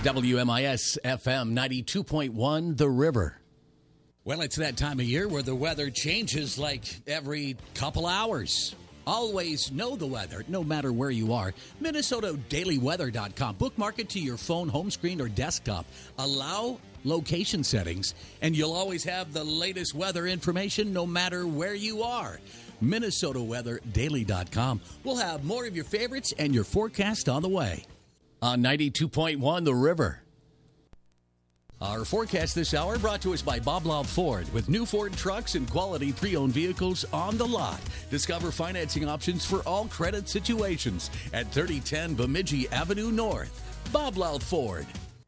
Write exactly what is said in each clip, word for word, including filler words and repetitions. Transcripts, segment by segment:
W M I S F M ninety-two point one, The River. Well, it's that time of year where the weather changes like every couple hours. Always know the weather, no matter where you are. Minnesota Daily Weather dot com. Bookmark it to your phone, home screen, or desktop. Allow location settings, and you'll always have the latest weather information no matter where you are. Minnesota Weather Daily dot com. We'll have more of your favorites and your forecast on the way. On ninety-two point one, The River. Our forecast this hour brought to us by Bob Laub Ford. With new Ford trucks and quality pre-owned vehicles on the lot. Discover financing options for all credit situations at thirty ten Bemidji Avenue North. Bob Laub Ford.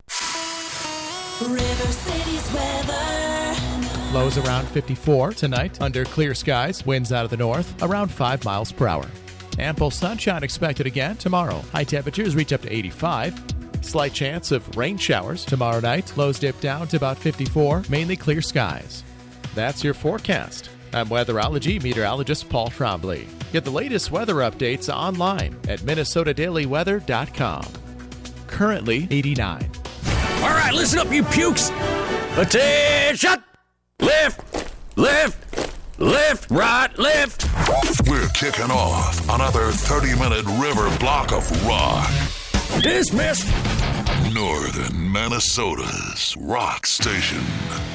River City's weather. Lows around fifty-four tonight under clear skies. Winds out of the north around five miles per hour. Ample sunshine expected again tomorrow. High temperatures reach up to eighty-five. Slight chance of rain showers tomorrow night. Lows dip down to about fifty-four. Mainly clear skies. That's your forecast. I'm weatherology meteorologist Paul Trombley. Get the latest weather updates online at Minnesota Daily Weather dot com. Currently eighty-nine. All right, listen up, you pukes. Attention! Lift, lift, lift, right, lift. We're kicking off another thirty-minute river block of rock. Dismissed. Northern Minnesota's rock station.